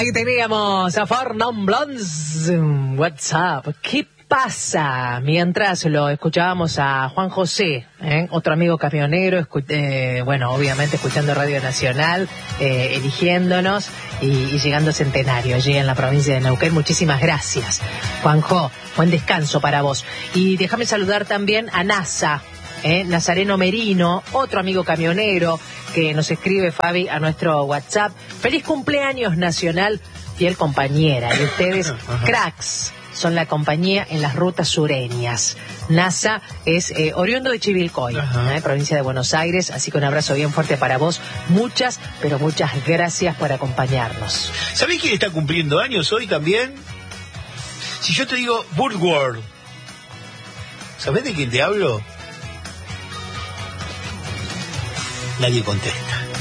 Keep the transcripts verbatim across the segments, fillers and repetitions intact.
Ahí teníamos a Fernand Blons. WhatsApp. ¿Qué pasa? Mientras lo escuchábamos a Juan José, ¿eh? Otro amigo camionero, escu- eh, bueno, obviamente escuchando Radio Nacional, eh, eligiéndonos y, y llegando centenario allí en la provincia de Neuquén. Muchísimas gracias, Juanjo. Buen descanso para vos. Y déjame saludar también a NASA. Eh, Nazareno Merino, otro amigo camionero que nos escribe, Fabi, a nuestro WhatsApp. Feliz cumpleaños nacional, fiel compañera. Y ustedes, cracks, son la compañía en las rutas sureñas. NASA es eh, oriundo de Chivilcoy, eh, provincia de Buenos Aires, así que un abrazo bien fuerte para vos. Muchas, pero muchas gracias por acompañarnos. ¿Sabés quién está cumpliendo años hoy también? Si yo te digo Woodward, ¿sabés de quién te hablo? Nadie contesta.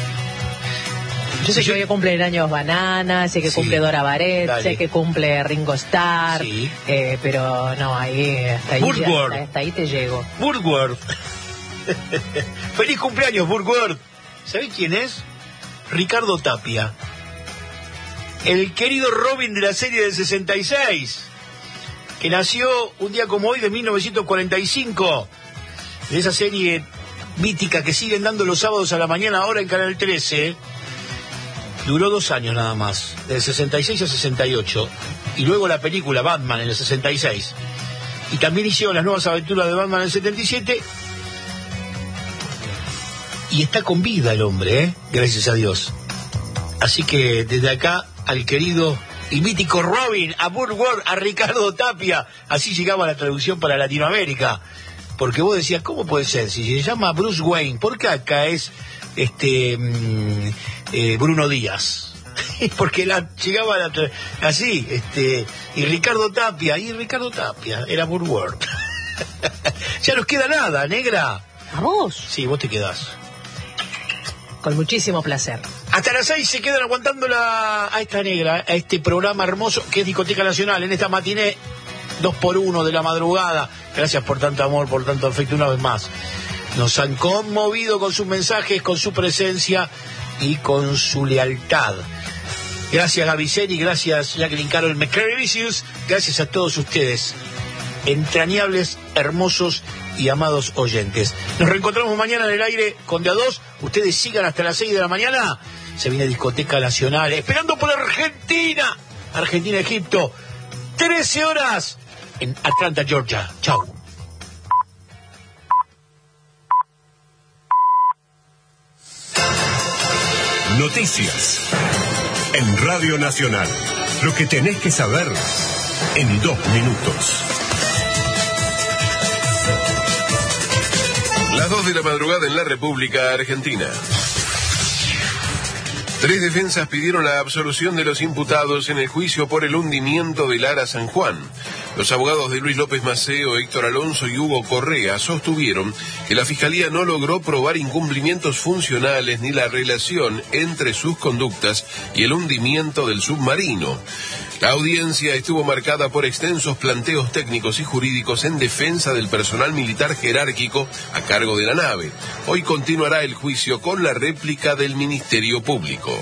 Yo sé que hoy cumple el año Banana, sé que Sí, cumple Dora Baret, dale. sé que cumple Ringo Starr, Sí. eh, pero no, ahí hasta ahí, Woodward. hasta, hasta ahí te llego. Woodward. Feliz cumpleaños, Woodward. ¿Sabés quién es? Ricardo Tapia. El querido Robin de la serie del sesenta y seis, que nació un día como hoy de mil novecientos cuarenta y cinco, de esa serie mítica que siguen dando los sábados a la mañana ahora en Canal trece. Duró dos años nada más, del sesenta y seis a sesenta y ocho, y luego la película Batman en el sesenta y seis, y también hicieron las nuevas aventuras de Batman en el setenta y siete, y está con vida el hombre, ¿eh? Gracias a Dios. Así que desde acá al querido y mítico Robin, a Woodward, a Ricardo Tapia, así llegaba la traducción para Latinoamérica. Porque vos decías, ¿cómo puede ser? Si se llama Bruce Wayne, ¿por qué acá es este mmm, eh, Bruno Díaz? Porque la, llegaba la, así, este, y Ricardo Tapia, y Ricardo Tapia, era Woodward. Ya nos queda nada, negra. ¿A vos? Sí, vos te quedás. Con muchísimo placer. Hasta las seis se quedan aguantando la, a esta negra, a este programa hermoso que es Discoteca Nacional, en esta matiné dos por uno de la madrugada. Gracias por tanto amor, por tanto afecto una vez más. Nos han conmovido con sus mensajes, con su presencia y con su lealtad. Gracias Gaviceni, gracias Jacqueline Carol McCarvicius, gracias a todos ustedes, entrañables, hermosos y amados oyentes. Nos reencontramos mañana en el aire con De A dos. Ustedes sigan hasta las seis de la mañana. Se viene Discoteca Nacional, esperando por Argentina. Argentina-Egipto, trece horas en Atlanta, Georgia. Chau. Noticias en Radio Nacional. Lo que tenés que saber en dos minutos. Las dos de la madrugada en la República Argentina. Tres defensas pidieron la absolución de los imputados en el juicio por el hundimiento del Ara San Juan. Los abogados de Luis López Maceo, Héctor Alonso y Hugo Correa sostuvieron que la Fiscalía no logró probar incumplimientos funcionales ni la relación entre sus conductas y el hundimiento del submarino. La audiencia estuvo marcada por extensos planteos técnicos y jurídicos en defensa del personal militar jerárquico a cargo de la nave. Hoy continuará el juicio con la réplica del Ministerio Público.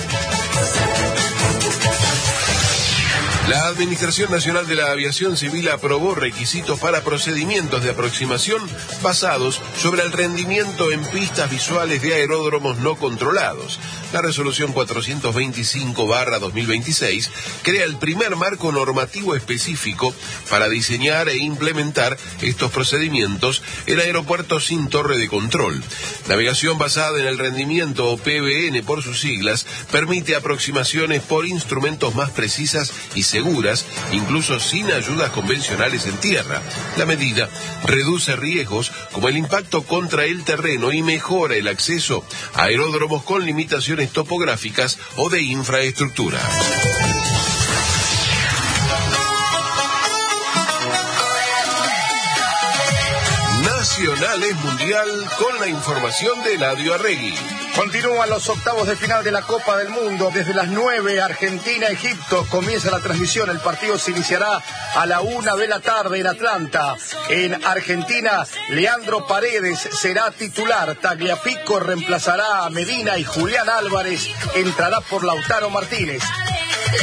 La Administración Nacional de la Aviación Civil aprobó requisitos para procedimientos de aproximación basados sobre el rendimiento en pistas visuales de aeródromos no controlados. La resolución cuatrocientos veinticinco barra dos mil veintiséis crea el primer marco normativo específico para diseñar e implementar estos procedimientos en aeropuertos sin torre de control. Navegación basada en el rendimiento, o P B N por sus siglas, permite aproximaciones por instrumentos más precisas y seguras, incluso sin ayudas convencionales en tierra. La medida reduce riesgos como el impacto contra el terreno y mejora el acceso a aeródromos con limitaciones topográficas o de infraestructura. Nacional es mundial con la información de Eladio Arregui. Continúan los octavos de final de la Copa del Mundo. Desde las nueve, Argentina-Egipto. Comienza la transmisión. El partido se iniciará a la una de la tarde en Atlanta. En Argentina, Leandro Paredes será titular. Tagliafico reemplazará a Medina y Julián Álvarez entrará por Lautaro Martínez.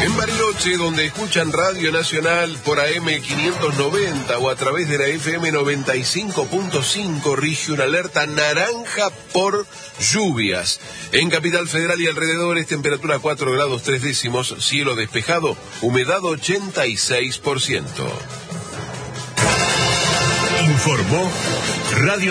En Bariloche, donde escuchan Radio Nacional por A M quinientos noventa o a través de la F M noventa y cinco punto cinco, rige una alerta naranja por lluvias. En Capital Federal y alrededores, temperatura cuatro grados tres décimos, cielo despejado, humedad ochenta y seis por ciento. Informó Radio